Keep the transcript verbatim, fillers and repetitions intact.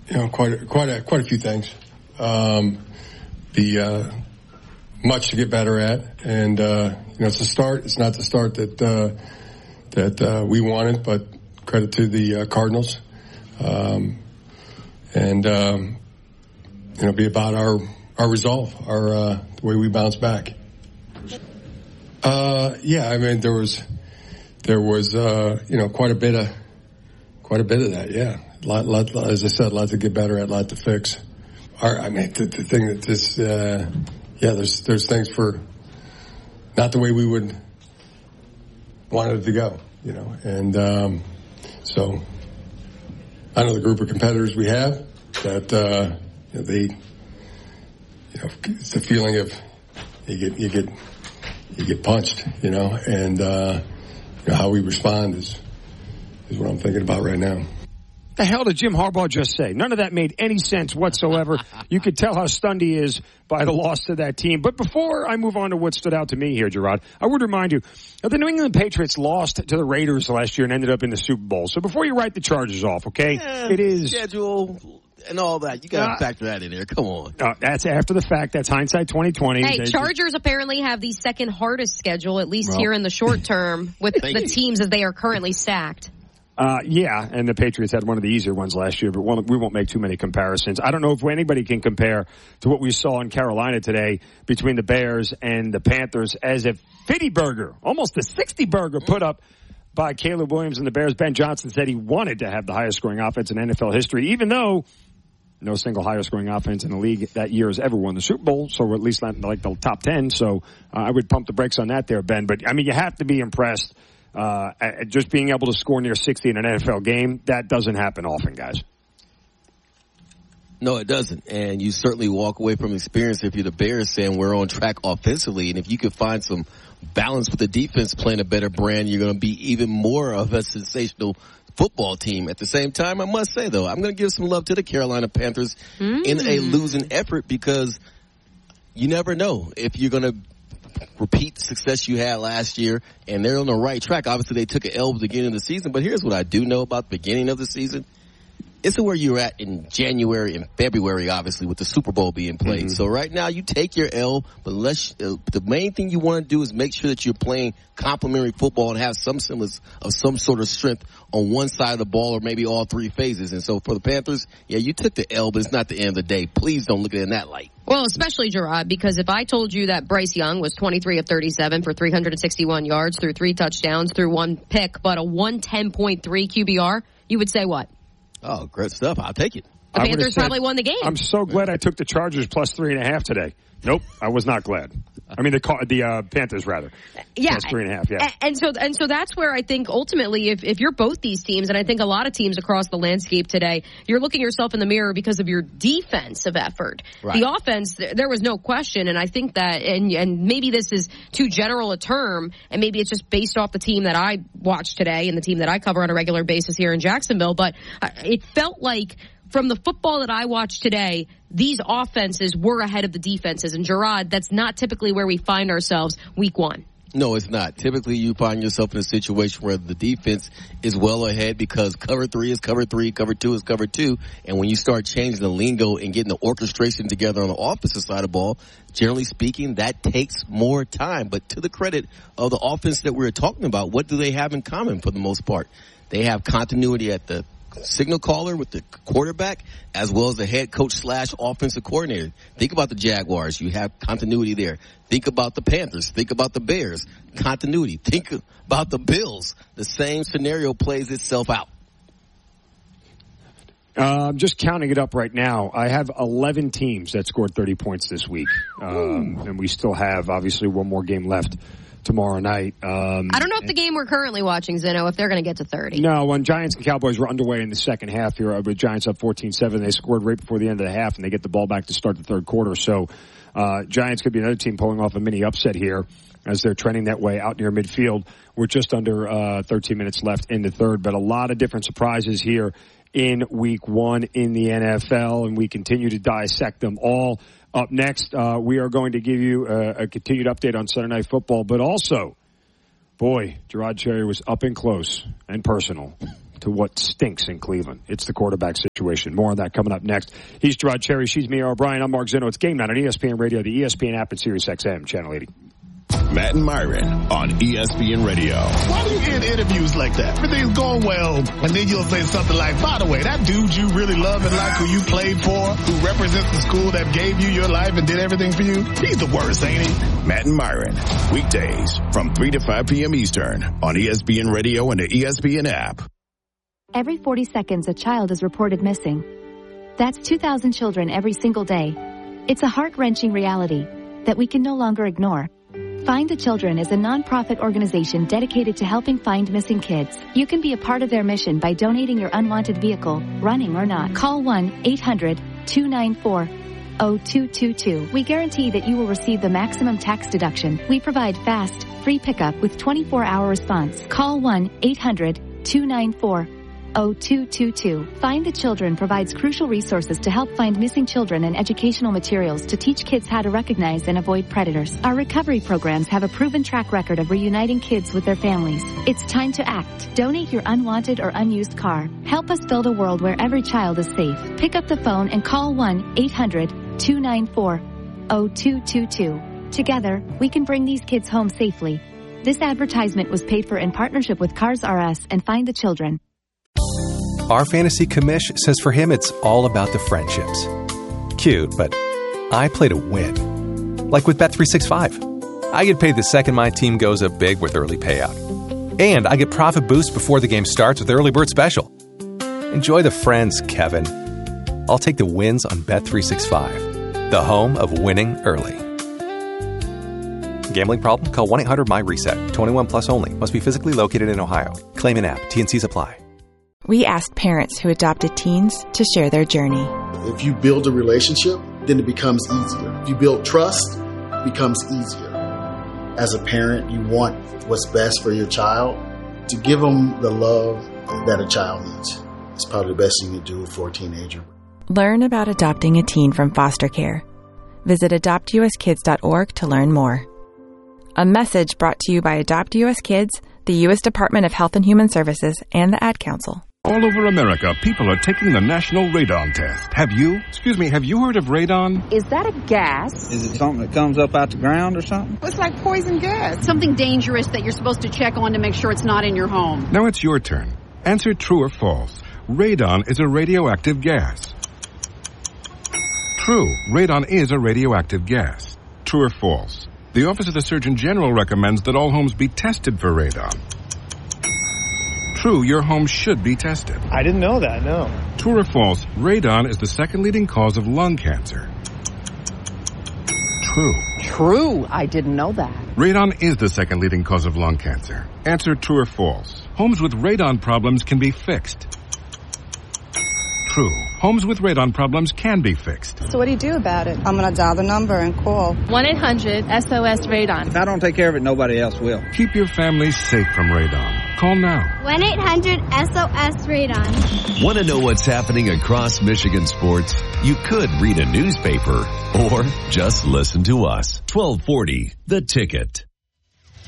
you know, quite a, quite a, quite a few things. Um, the uh, much to get better at, and uh, you know, it's a start. It's not the start that uh, that uh, we wanted, but credit to the uh, Cardinals, um, and um, you know, be about our our resolve, our uh, the way we bounce back. Uh, yeah, I mean, there was there was uh, you know, quite a bit of quite a bit of that. Yeah, a lot, lot, as I said, a lot to get better at, a lot to fix. Our, I mean, the, the thing that this, uh, yeah, there's there's things for not the way we would want it to go, you know, and um, so I know the group of competitors we have that uh, you know, they, you know, it's the feeling of you get you get you get punched, you know, and uh, you know, how we respond is is what I'm thinking about right now. The hell did Jim Harbaugh just say? None of that made any sense whatsoever. You could tell how stunned he is by the loss to that team. But before I move on to what stood out to me here, Gerard, I would remind you that the New England Patriots lost to the Raiders last year and ended up in the Super Bowl. So before you write the Chargers off, okay, yeah, it is schedule and all that. You got to uh, factor that in there. Come on. Uh, that's after the fact. That's hindsight twenty twenty. Hey, Chargers apparently have the second hardest schedule, at least well, here in the short term, with the you. teams as they are currently stacked. Uh, yeah, and the Patriots had one of the easier ones last year, but one, we won't make too many comparisons. I don't know if anybody can compare to what we saw in Carolina today between the Bears and the Panthers, as a fifty burger, almost a sixty burger put up by Caleb Williams and the Bears. Ben Johnson said he wanted to have the highest scoring offense in N F L history, even though no single highest scoring offense in the league that year has ever won the Super Bowl, so at least not like the top ten. So uh, I would pump the brakes on that there, Ben. But, I mean, you have to be impressed. Uh, just being able to score near sixty in an N F L game, that doesn't happen often, guys. No, it doesn't. And you certainly walk away from experience if you're the Bears saying we're on track offensively. And if you can find some balance with the defense playing a better brand, you're going to be even more of a sensational football team. At the same time, I must say, though, I'm going to give some love to the Carolina Panthers mm. in a losing effort, because you never know if you're going to repeat the success you had last year, and they're on the right track. Obviously, they took an L at the beginning of the season, but here's what I do know about the beginning of the season. It's where you're at in January and February, obviously, with the Super Bowl being played. Mm-hmm. So right now, you take your L, but let's, uh, the main thing you want to do is make sure that you're playing complementary football and have some semblance of some sort of strength on one side of the ball, or maybe all three phases. And so for the Panthers, yeah, you took the L, but it's not the end of the day. Please don't look at it in that light. Well, especially, Gerard, because if I told you that Bryce Young was twenty-three of thirty-seven for three hundred sixty-one yards, through three touchdowns, through one pick, but a one ten point three Q B R, you would say what? Oh, great stuff. I'll take it. The Panthers probably won the game. I'm so glad I took the Chargers plus three and a half today. Nope, I was not glad. I mean, the the uh, Panthers, rather. Yeah. Plus three and a half, yeah. And so, and so that's where I think ultimately, if, if you're both these teams, and I think a lot of teams across the landscape today, you're looking yourself in the mirror because of your defensive effort. Right. The offense, there was no question, and I think that, and, and maybe this is too general a term, and maybe it's just based off the team that I watched today and the team that I cover on a regular basis here in Jacksonville, but it felt like from the football that I watched today, these offenses were ahead of the defenses. And, Gerard, that's not typically where we find ourselves week one. No, it's not. Typically, you find yourself in a situation where the defense is well ahead because cover three is cover three, cover two is cover two. And when you start changing the lingo and getting the orchestration together on the offensive side of the ball, generally speaking, that takes more time. But to the credit of the offense that we're talking about, what do they have in common for the most part? They have continuity at the signal caller with the quarterback, as well as the head coach slash offensive coordinator. Think about the Jaguars. You have continuity there. Think about the Panthers. Think about the Bears. Continuity. Think about the Bills. The same scenario plays itself out. Uh, I'm just counting it up right now. I have eleven teams that scored thirty points this week. Um, and we still have, obviously, one more game left tomorrow night. Um, I don't know if the game we're currently watching, Zeno, if they're going to get to thirty. No, when Giants and Cowboys were underway in the second half here, with Giants up fourteen seven, they scored right before the end of the half, and they get the ball back to start the third quarter. So uh, Giants could be another team pulling off a mini upset here as they're trending that way out near midfield. We're just under uh, thirteen minutes left in the third, but a lot of different surprises here in week one in the N F L, and we continue to dissect them all. Up next, uh, we are going to give you a, a continued update on Sunday Night Football, but also, boy, Gerard Cherry was up and close and personal to what stinks in Cleveland. It's the quarterback situation. More on that coming up next. He's Gerard Cherry. She's Mia O'Brien. I'm Mark Zinno. It's Game Night on E S P N Radio, the E S P N app, and Sirius X M, Channel eighty. Matt and Myron on E S P N Radio. Why do you get interviews like that? Everything's going well, and then you'll say something like, by the way, that dude you really love and like who you played for, who represents the school that gave you your life and did everything for you, he's the worst, ain't he? Matt and Myron, weekdays from three to five p.m. Eastern on E S P N Radio and the E S P N app. Every forty seconds, a child is reported missing. That's two thousand children every single day. It's a heart-wrenching reality that we can no longer ignore. Find the Children is a non-profit organization dedicated to helping find missing kids. You can be a part of their mission by donating your unwanted vehicle, running or not. Call one eight hundred two nine four zero two two two. We guarantee that you will receive the maximum tax deduction. We provide fast, free pickup with twenty-four hour response. Call one eight hundred two nine four zero two two two. Find the Children provides crucial resources to help find missing children and educational materials to teach kids how to recognize and avoid predators. Our recovery programs have a proven track record of reuniting kids with their families. It's time to act. Donate your unwanted or unused car. Help us build a world where every child is safe. Pick up the phone and call one eight hundred two nine four zero two two two. Together, we can bring these kids home safely. This advertisement was paid for in partnership with Cars R Us and Find the Children. Our fantasy commish says for him it's all about the friendships. Cute, but I play to win. Like with Bet three sixty-five. I get paid the second my team goes up big with early payout. And I get profit boost before the game starts with Early Bird Special. Enjoy the friends, Kevin. I'll take the wins on Bet three sixty-five, the home of winning early. Gambling problem? Call one eight hundred M Y reset. twenty-one plus only. Must be physically located in Ohio. Claim in app. T and C's apply. We asked parents who adopted teens to share their journey. If you build a relationship, then it becomes easier. If you build trust, it becomes easier. As a parent, you want what's best for your child. To give them the love that a child needs. It's probably the best thing you do for a teenager. Learn about adopting a teen from foster care. Visit adopt u s kids dot org to learn more. A message brought to you by Adopt U S Kids, the U S Department of Health and Human Services, and the Ad Council. All over America, people are taking the National Radon Test. Have you? Excuse me, have you heard of radon? Is that a gas? Is it something that comes up out the ground or something? It's like poison gas. Something dangerous that you're supposed to check on to make sure it's not in your home. Now it's your turn. Answer true or false. Radon is a radioactive gas. True, radon is a radioactive gas. True or false? The Office of the Surgeon General recommends that all homes be tested for radon. True, your home should be tested. I didn't know that, no. True or false, radon is the second leading cause of lung cancer. True. True, I didn't know that. Radon is the second leading cause of lung cancer. Answer true or false. Homes with radon problems can be fixed. True. Homes with radon problems can be fixed. So what do you do about it? I'm going to dial the number and call. one eight hundred S O S radon. If I don't take care of it, nobody else will. Keep your family safe from radon. Call now. one eight hundred S O S radon. Want to know what's happening across Michigan sports? You could read a newspaper or just listen to us. twelve forty The Ticket.